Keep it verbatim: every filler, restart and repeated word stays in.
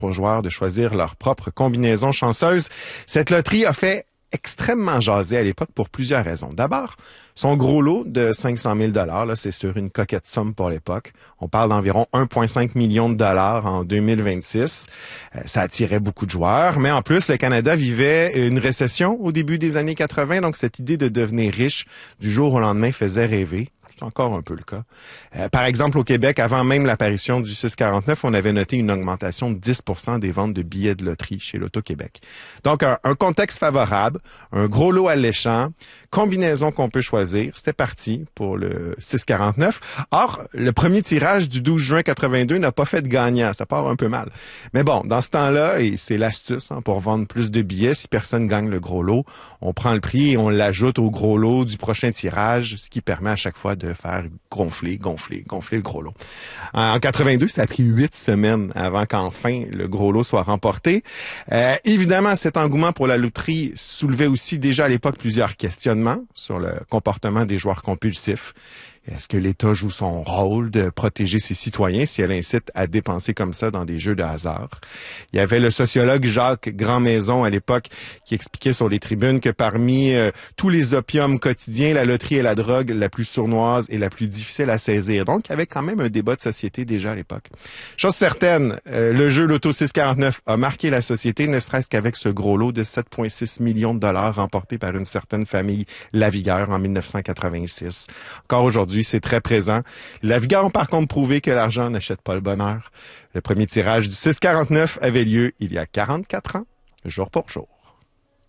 aux joueurs de choisir leur propre combinaison chanceuse. Cette loterie a fait extrêmement jaser à l'époque pour plusieurs raisons. D'abord, son gros lot de cinq cent mille dollars, là, c'est sur une coquette somme pour l'époque. On parle d'environ un virgule cinq million de dollars en deux mille vingt-six. Euh, ça attirait beaucoup de joueurs, mais en plus, le Canada vivait une récession au début des années quatre-vingt, donc cette idée de devenir riche du jour au lendemain faisait rêver. C'est encore un peu le cas. Euh, par exemple, au Québec, avant même l'apparition du six quarante-neuf, on avait noté une augmentation de dix pour cent des ventes de billets de loterie chez l'Auto-Québec. Donc, un, un contexte favorable, un gros lot alléchant, combinaison qu'on peut choisir. C'était parti pour le six quarante-neuf. Or, le premier tirage du douze juin quatre-vingt-deux n'a pas fait de gagnant. Ça part un peu mal. Mais bon, dans ce temps-là, et c'est l'astuce hein, pour vendre plus de billets, si personne gagne le gros lot, on prend le prix et on l'ajoute au gros lot du prochain tirage, ce qui permet à chaque fois de faire gonfler, gonfler, gonfler le gros lot. En quatre-vingt-deux, ça a pris huit semaines avant qu'enfin le gros lot soit remporté. Euh, évidemment, cet engouement pour la loterie soulevait aussi déjà à l'époque plusieurs questionnements sur le comportement des joueurs compulsifs. Est-ce que l'État joue son rôle de protéger ses citoyens si elle incite à dépenser comme ça dans des jeux de hasard? Il y avait le sociologue Jacques Grandmaison à l'époque qui expliquait sur les tribunes que parmi euh, tous les opiums quotidiens, la loterie est la drogue la plus sournoise et la plus difficile à saisir. Donc, il y avait quand même un débat de société déjà à l'époque. Chose certaine, euh, le jeu Loto six quarante-neuf a marqué la société, ne serait-ce qu'avec ce gros lot de sept virgule six millions de dollars remporté par une certaine famille Lavigueur en mille neuf cent quatre-vingt-six. Encore aujourd'hui, c'est très présent. La Lavigueur ont par contre prouvé que l'argent n'achète pas le bonheur. Le premier tirage du six quarante-neuf avait lieu il y a quarante-quatre ans, jour pour jour.